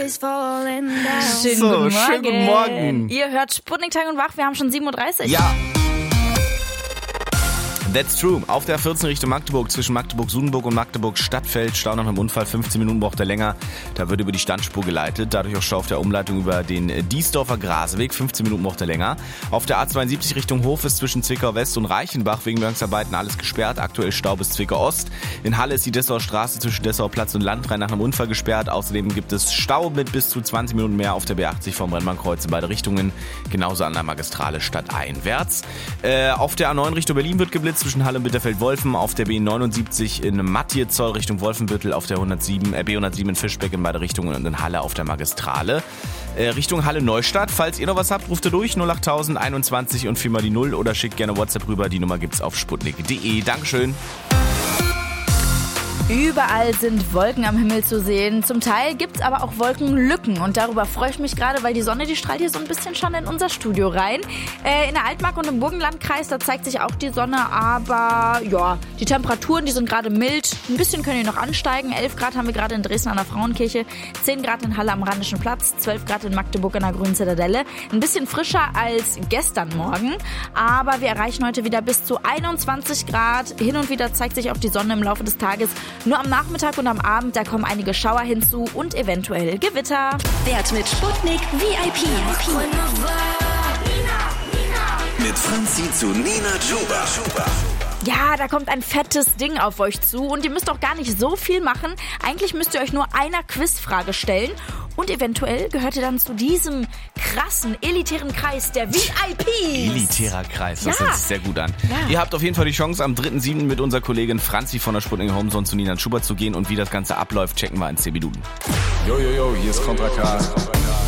Schönen guten Morgen. Ihr hört Sputnik Tag und Wach, wir haben schon 7.30 Uhr. Ja. That's true. Auf der 14 Richtung Magdeburg, zwischen Magdeburg-Sudenburg und Magdeburg-Stadtfeld, Stau nach einem Unfall, 15 Minuten braucht er länger. Da wird über die Standspur geleitet, dadurch auch Stau auf der Umleitung über den Diesdorfer Graseweg, 15 Minuten braucht er länger. Auf der A72 Richtung Hof ist zwischen Zwickau West und Reichenbach wegen Bergungsarbeiten alles gesperrt, aktuell Stau bis Zwickau Ost. In Halle ist die Dessauer Straße zwischen Dessauer Platz und Landrhein nach einem Unfall gesperrt. Außerdem gibt es Stau mit bis zu 20 Minuten mehr auf der B80 vom Rennbahnkreuz in beide Richtungen, genauso an der Magistrale stadteinwärts. Auf der A9 Richtung Berlin wird geblitzt, zwischen Halle und Bitterfeld-Wolfen, auf der B79 in Mattiezell Richtung Wolfenbüttel, auf der B107 in Fischbeck in beide Richtungen und in Halle auf der Magistrale. Richtung Halle-Neustadt, falls ihr noch was habt, ruft ihr durch 08000 21 und 4 mal die 0 oder schickt gerne WhatsApp rüber, die Nummer gibt's auf sputnik.de. Dankeschön. Überall sind Wolken am Himmel zu sehen. Zum Teil gibt's aber auch Wolkenlücken. Und darüber freue ich mich gerade, weil die Sonne, die strahlt hier so ein bisschen schon in unser Studio rein. In der Altmark und im Burgenlandkreis, da zeigt sich auch die Sonne. Aber ja, die Temperaturen, die sind gerade mild. Ein bisschen können die noch ansteigen. 11 Grad haben wir gerade in Dresden an der Frauenkirche. 10 Grad in Halle am Rheinischen Platz. 12 Grad in Magdeburg an der Grünen Zitadelle. Ein bisschen frischer als gestern Morgen. Aber wir erreichen heute wieder bis zu 21 Grad. Hin und wieder zeigt sich auch die Sonne im Laufe des Tages. Nur am Nachmittag und am Abend, da kommen einige Schauer hinzu und eventuell Gewitter. Wert mit Sputnik VIP. Mit Franzi zu Nina Chuba. Ja, da kommt ein fettes Ding auf euch zu und ihr müsst auch gar nicht so viel machen. Eigentlich müsst ihr euch nur einer Quizfrage stellen und eventuell gehört ihr dann zu diesem krassen, elitären Kreis der VIPs. Elitärer Kreis, das hört sich sehr gut an. Ja. Ihr habt auf jeden Fall die Chance, am 3.7. mit unserer Kollegin Franzi von der Sputnik Homezone zu Nina Chuba zu gehen und wie das Ganze abläuft, checken wir in 10 Minuten. Yo, hier ist Contra K.